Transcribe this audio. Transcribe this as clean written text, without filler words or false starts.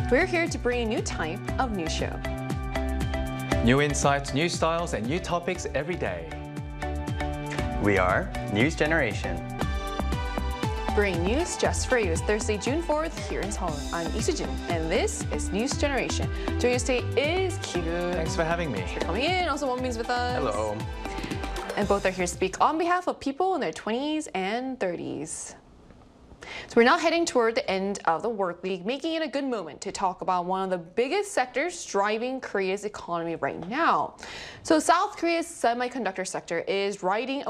We're here to bring a new type of news show. New insights, new styles, and new topics every day. We are News Generation. Bring news just for you. It's Thursday, June 4th here in Seoul. I'm Lee Soo-jin, and this is News Generation. Joining us today is Kyun. Thanks for having me. For coming in. Also, Wonbin's with us. Hello. And both are here to speak on behalf of people in their 20s and 30s. So we're now heading toward the end of the work week, making it a good moment to talk about one of the biggest sectors driving Korea's economy right now. So South Korea's semiconductor sector is riding